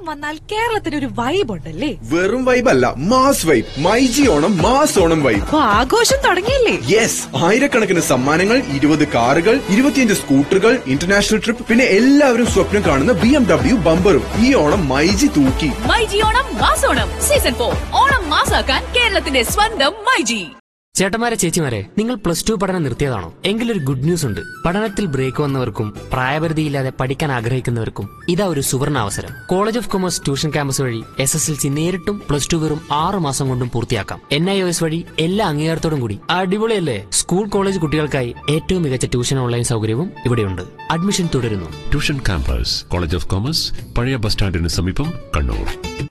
ഓണം വന്നാൽ കേരളത്തിന് ഒരു വൈബ് ഉണ്ടല്ലേ? വെറും വൈബ് അല്ല, mass vibe. MyG Onam mass Onam vibe. അപ്പൊ ആഘോഷം തുടങ്ങിയില്ലേ? യെസ്, ആയിരക്കണക്കിന് സമ്മാനങ്ങൾ, 20 കാറുകൾ, 25 സ്കൂട്ടറുകൾ, ഇന്റർനാഷണൽ ട്രിപ്പ്, പിന്നെ എല്ലാവരും സ്വപ്നം കാണുന്ന BMW ബമ്പറും. ഈ ഓണം മൈജി തൂക്കി. മൈജി ഓണം മാസോണം സീസൺ 4. ഓണം മാസാക്കാൻ കേരളത്തിന്റെ സ്വന്തം മൈജി. ചേട്ടന്മാരെ, ചേച്ചിമാരെ, നിങ്ങൾ +2 പഠനം നിർത്തിയതാണോ? എങ്കിലൊരു ഗുഡ് ന്യൂസ് ഉണ്ട്. പഠനത്തിൽ ബ്രേക്ക് വന്നവർക്കും പ്രായപരിധിയില്ലാതെ പഠിക്കാൻ ആഗ്രഹിക്കുന്നവർക്കും ഇതാ ഒരു സുവർണ അവസരം. College of commerce tuition campus വഴി SSLC നേരിട്ടും +2 വെറും 6 മാസം കൊണ്ടും പൂർത്തിയാക്കാം. NIOS വഴി എല്ലാ അംഗീകാരത്തോടും കൂടി. അടിപൊളിയല്ലേ? സ്കൂൾ കോളേജ് കുട്ടികൾക്കായി ഏറ്റവും മികച്ച ട്യൂഷൻ ഓൺലൈൻ സൗകര്യവും ഇവിടെയുണ്ട്. അഡ്മിഷൻ തുടരുന്നു. Tuition campus, college of commerce, പഴയ ബസ് സ്റ്റാൻഡിന് സമീപം, കണ്ണൂർ.